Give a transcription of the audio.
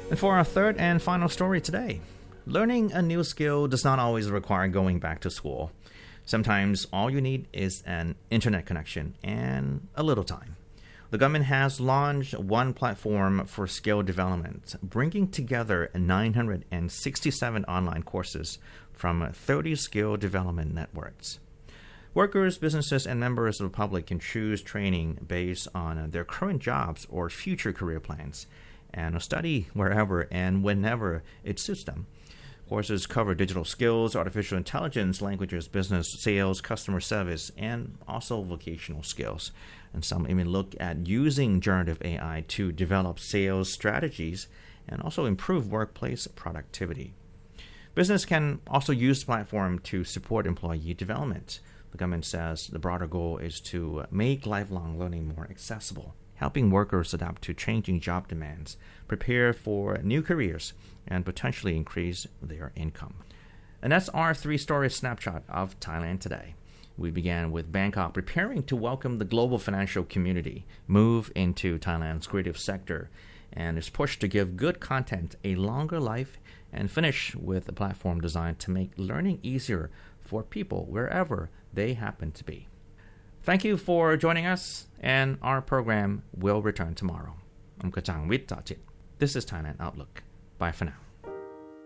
And for our third and final story today, learning a new skill does not always require going back to school. Sometimes all you need is an internet connection and a little time. The government has launched one platform for skill development, bringing together 967 online courses from 30 skill development networks. Workers, businesses, and members of the public can choose training based on their current jobs or future career plans, and study wherever and whenever it suits them. Courses cover digital skills, artificial intelligence, languages, business, sales, customer service, and also vocational skills. And some even look at using generative AI to develop sales strategies and also improve workplace productivity. Business can also use the platform to support employee development. The government says the broader goal is to make lifelong learning more accessible, helping workers adapt to changing job demands, prepare for new careers, and potentially increase their income. And that's our three-story snapshot of Thailand today. We began with Bangkok preparing to welcome the global financial community, move into Thailand's creative sector, and is pushed to give good content a longer life, and finish with a platform designed to make learning easier for people wherever they happen to be. Thank you for joining us, and our program will return tomorrow. I'm Kachang Wittachit. This is Thailand Outlook. Bye for now.